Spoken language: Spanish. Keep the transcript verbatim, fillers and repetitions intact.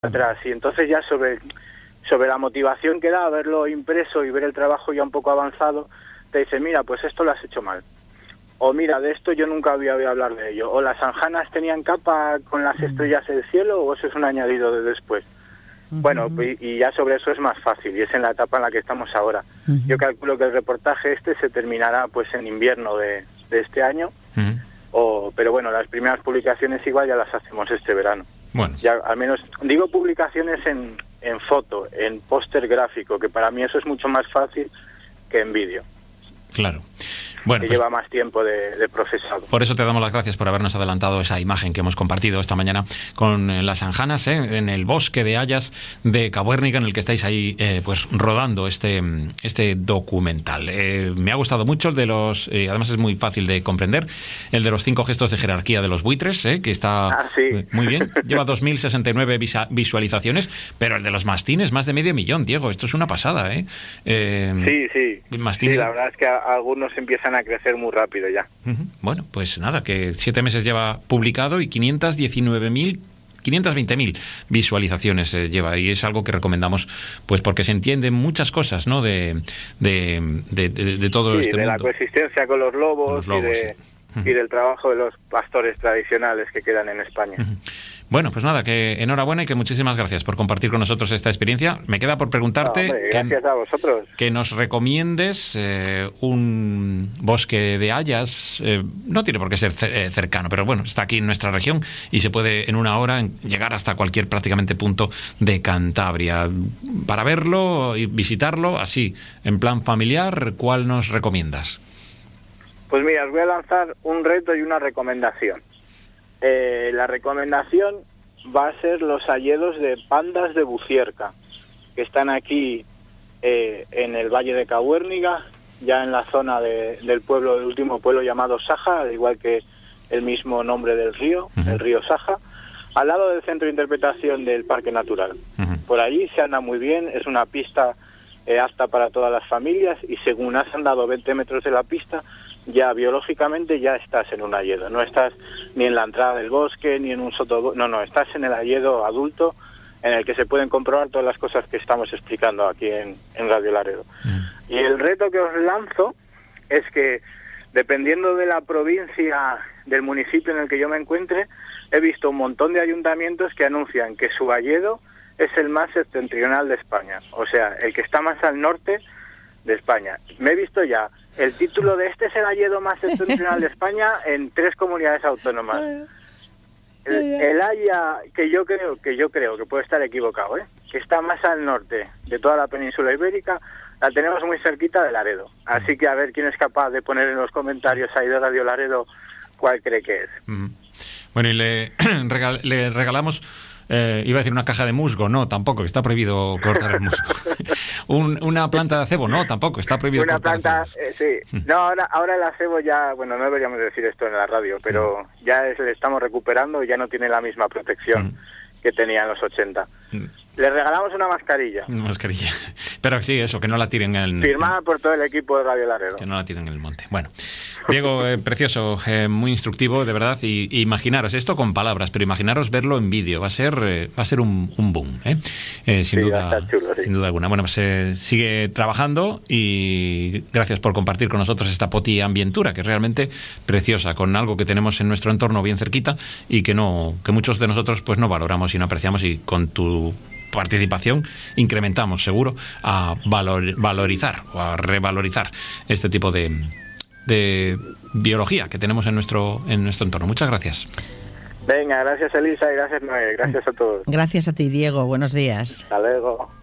atrás. Y entonces ya sobre, sobre la motivación que da verlo impreso y ver el trabajo ya un poco avanzado, te dice, mira, pues esto lo has hecho mal. O mira, de esto yo nunca había oído hablar de ello. O las anjanas tenían capa con las estrellas del cielo, o eso es un añadido de después. Uh-huh. Bueno, y, y ya sobre eso es más fácil, y es en la etapa en la que estamos ahora. Uh-huh. Yo calculo que el reportaje este se terminará pues en invierno de, de este año, uh-huh. o, pero bueno, las primeras publicaciones igual ya las hacemos este verano. Bueno. Ya al menos, digo publicaciones en, en foto, en póster gráfico, que para mí eso es mucho más fácil que en vídeo. Claro. Bueno, que pues, lleva más tiempo de, de procesado. Por eso te damos las gracias por habernos adelantado esa imagen que hemos compartido esta mañana con eh, las anjanas, eh, en el bosque de hayas de Cabuérniga, en el que estáis ahí eh, pues rodando este, este documental. Eh, me ha gustado mucho el de los, eh, además es muy fácil de comprender, el de los cinco gestos de jerarquía de los buitres, eh, que está ah, sí. muy bien. Lleva dos mil sesenta y nueve visa, visualizaciones, pero el de los mastines, más de medio millón, Diego. Esto es una pasada, ¿eh? eh sí, sí. Mastines... Sí, la verdad es que a, a algunos empiezan a crecer muy rápido ya. Uh-huh. Bueno, pues nada, que siete meses lleva publicado y quinientas diecinueve mil, quinientas veinte mil visualizaciones eh, lleva, y es algo que recomendamos, pues porque se entienden muchas cosas, ¿no? De, de, de, de, de todo sí, este de mundo. La coexistencia con los lobos, con los lobos y, de, sí. uh-huh. y del trabajo de los pastores tradicionales que quedan en España. Uh-huh. Bueno, pues nada, que enhorabuena y que muchísimas gracias por compartir con nosotros esta experiencia. Me queda por preguntarte... No, hombre, gracias que, a vosotros. Que nos recomiendes eh, un bosque de hayas. Eh, no tiene por qué ser cercano, pero bueno, está aquí en nuestra región y se puede en una hora llegar hasta cualquier prácticamente punto de Cantabria. Para verlo y visitarlo, así, en plan familiar, ¿cuál nos recomiendas? Pues mira, os voy a lanzar un reto y una recomendación. Eh, la recomendación va a ser los hayedos de pandas de Bucierca, que están aquí eh, en el Valle de Cabuérniga, ya en la zona de, del pueblo, el último pueblo llamado Saja, al igual que el mismo nombre del río, uh-huh. el río Saja, al lado del centro de interpretación del Parque Natural. Uh-huh. Por allí se anda muy bien, es una pista eh, apta para todas las familias, y según has andado veinte metros de la pista, ya biológicamente ya estás en un hayedo, no estás ni en la entrada del bosque ni en un sotobosque, no, no, estás en el hayedo adulto en el que se pueden comprobar todas las cosas que estamos explicando aquí en, en Radio Laredo. Mm. Y el reto que os lanzo es que, dependiendo de la provincia, del municipio en el que yo me encuentre, he visto un montón de ayuntamientos que anuncian que su hayedo es el más septentrional de España, o sea, el que está más al norte de España. Me he visto ya el título de este es el hayedo más septentrional de España en tres comunidades autónomas. El, el haya que yo creo que yo creo que puede estar equivocado, ¿eh? Que está más al norte de toda la península ibérica, la tenemos muy cerquita de Laredo. Así que a ver quién es capaz de poner en los comentarios ahí de Radio Laredo cuál cree que es. Uh-huh. Bueno, y le, regal, le regalamos... Eh, iba a decir una caja de musgo, no, tampoco, está prohibido cortar el musgo. Un, una planta de acebo, no, tampoco, está prohibido una cortar planta, eh, sí. No, ahora, ahora el acebo ya, bueno, no deberíamos decir esto en la radio, pero sí. ya es, le estamos recuperando y ya no tiene la misma protección mm. que tenía en los ochenta. Mm. Le regalamos una mascarilla. Una mascarilla. Pero sí, eso, que no la tiren en el... Firmada en, por todo el equipo de Radio Laredo. Que no la tiren en el monte. Bueno, Diego, eh, precioso, eh, muy instructivo, de verdad, y, y imaginaros, esto con palabras, pero imaginaros verlo en vídeo, va a ser eh, va a ser un, un boom, ¿eh? Eh, sin, sí, duda, chulo, sí. sin duda alguna. Bueno, pues eh, sigue trabajando y gracias por compartir con nosotros esta poti ambientura, que es realmente preciosa, con algo que tenemos en nuestro entorno bien cerquita y que no que muchos de nosotros pues no valoramos y no apreciamos, y con tu participación incrementamos seguro a valor, valorizar o a revalorizar este tipo de, de biología que tenemos en nuestro en nuestro entorno. Muchas gracias. Venga, gracias Elisa y gracias Noé, gracias a todos. Gracias a ti, Diego, buenos días. Hasta luego.